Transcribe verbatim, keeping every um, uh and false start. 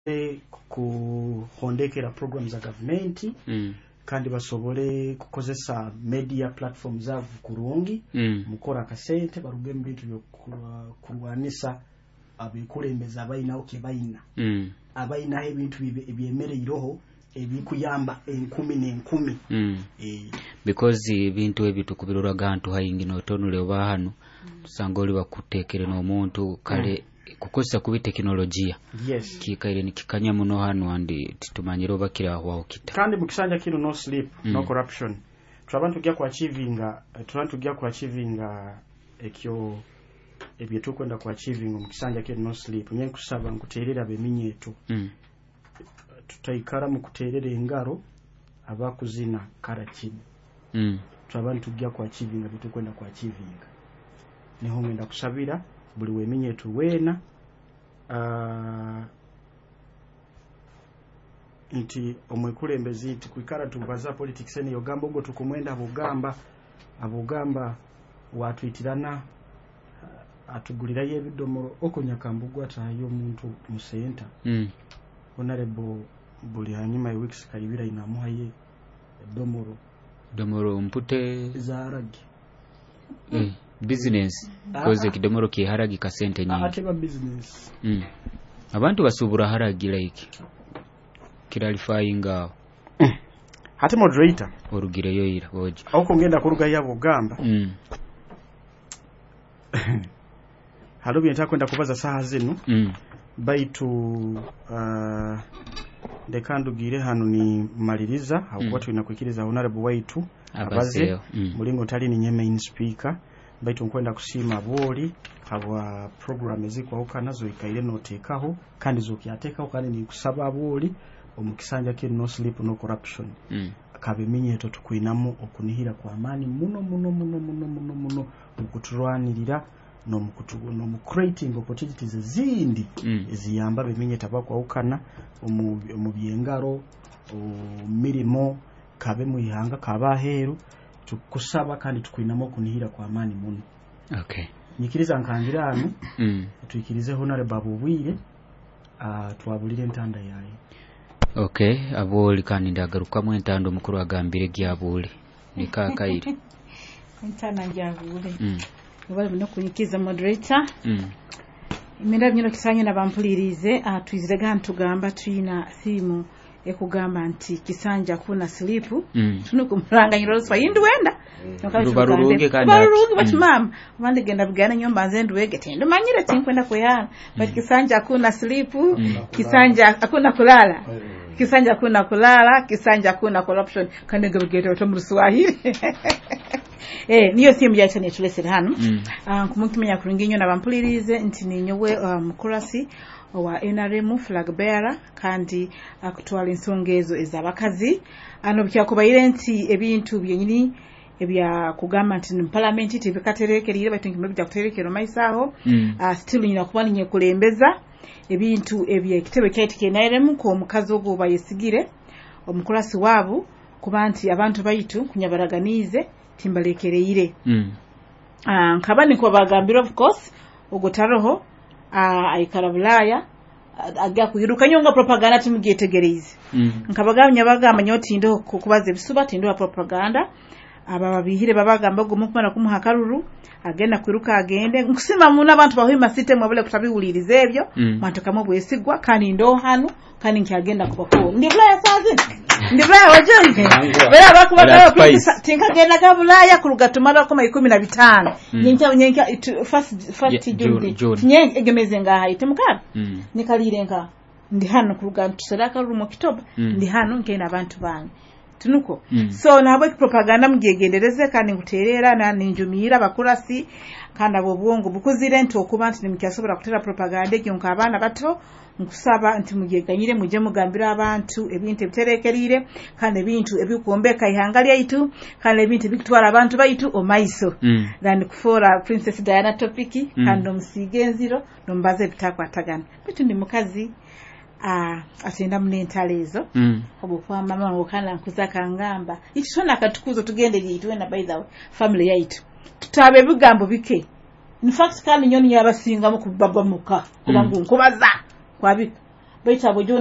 kuhondekera program za government mm. kandi basobole kukozesa media platforms zavu kurungi mm. mukora kasente baruge mu bintu byo kurwanisa abikulembeza abayina oke bayina mm. abayina ebintu ebyemereiroho ebikuyamba enkumi n'enkumi mm. eh because ibintu ebitukubirura gantu hayingi no tonule oba hano tusanga oli bakutekere n'omuntu kale mm. kukozesa kubi teknolojia yes kikaire nikikanya muno hano andi titumanyiro bakira aho kita kandi mukisanja kino no sleep mm. no corruption twabantu gya ku achievinga twabantu gya ku achievinga ekyo ebyetu kwenda ku achieving mukisanja kino no sleep nyenye kusaba nkuterera beminyetu mm. tutayikara mu kuterera engaro abakuzina karaki mm. twabantu gya ku achieving bitu kwenda ku achieving niho ngenda kusabira buli weminyetu wena uh, nti omwekulembezi nti kwikara tubaza politics ene yogamba ngo tukumwenda abugamba abugamba watwitirana uh, atugulira yebidomoro okonyakambugwa tayo omuntu mu center mm. honorable buli hanyuma weeks kayibira inamuhaye domoro domoro mpute zaragi mm. business because ah, kidomoro ki haragi ka sente nyingi ateba business mm. abantu basubura haragi like kiralifyinga mm. hati moderator orugire yoyira boje auko ngenda kuruga yabo gamba mm. halobi ntakwenda kubaza saha zino mm. baitu uh, ndekandugire hano ni maliriza hakuwa mm. inakwikiriza honorable waitu abaze mm. mulingo tali ni nye main speaker baitu nkwenda kusima boli aba program eziko aho nazo ikaire notekaho kandi zo kyatekaho kandi ni kusaba boli omukisanja ke no sleep no corruption mm. akabemenye to tukwinamo okunihira kwa amani muno muno muno muno muno muno okuturwanirira no mukutu no mu creating opportunities zindi mm. eziyamba bemenye tabakwa ukana mu byengaro mirimo kabe mu ihanga kabaheru tukusaba kandi tukwinamo kunihira kwa amani muno okay nyikiriza nkangirano mm. tuyikirize honore babu bwire uh, twabulire ntanda yaye okay aboli kandi ndagaruka mu entando mukuru agambire gyabuli nikakaire ntana gyabuli mm. bali bino kunyikiza moderator mm. imenda byino kisanye nabampulirize uh, twizire gantu gamba twina simu ekugamba nti kisanja kuna sleep mm. tunukumranga nyiro swa yindu wenda rubarurunge kandi barurunge bati mama bandi genda bigana nyomba nzendu wege tendo manyire tinkwenda kuyana but mm. kisanja kuna sleep mm. kisanja akuna kulala mm. kisanja kuna kulala kisanja kuna corruption kandi gabigero to mu Swahili eh niyo simu yacha ne tulese hano mm. uh, kumukimenya kuringinyo nabampulirize nti ninyowe uh, mukurasi wa N R M flag bearer kandi akutwala insongezo ezabakazi ano byakubayire nti ebintu byenyini ebya kugamba nti mu parliament tibikaterekerire batungi mu bya kuterekera maisaho mm. uh, still nyina kuba ninye kulembeza ebintu ebye kitebe kyatike N R M ko mukazi ogo bayesigire omukulasi wabo kubanti abantu bayitu kunyabaraganize timbalekereire mm. uh, nkabani ko bagambira of course ogotaroho Uh, aikara bulaya aga kuyiruka nyonga propaganda timugyetegereze mm. nkabaganya bagamba nyoti ndo kubaze bisuba tindo propaganda aba babihire babagamba go mukwana kumuhakaruru agenda kwiruka agende nkusima muna abantu bahima site mwabule kutabiwulirize ebyo mm. manto kamwe bwesigwa kandi ndo hano kandi nkyagenda kubako ndi bulaya sazi ndi bulaya wajonge bera bakubagaba tinkagenda ka bulaya kurugatumara ko ikumi na bitano mm. nyenka nyenka first first yeah, June nyenka egemeze nga haite mukara mm. nikalirenga ndi hano kuruga tuseraka rumo kitoba mm. ndi hano nkena abantu banyu tunuko mm. so nabo propaganda mgegendereze kandi nguterera na ninjumira bakurasi kandi abo bwongo bukuzire nti okubanti nimukyasobora kutera propaganda ekyo nkabana bato nkusaba nti mugeganyire muje mugambira abantu ebintu ebiterekerire kandi ebintu ebikuombeka ihanga lyaitu kandi ebintu bikutwara abantu baitu omaiso mm. then kufora Princess Diana topic mm. kandi omusigenziro nombaze bitakwatagana bitu ndi mukazi ah atenda munentalezo mm. obukwa mama ngokana nkuzaka ngamba ichona katukuzo tugende liitwe na by the way family yaitu tutabe bigambo bike in fact kandi nyoni yabasinga mu kubabba muka kubangu mm. kubaza kwabika baitu abo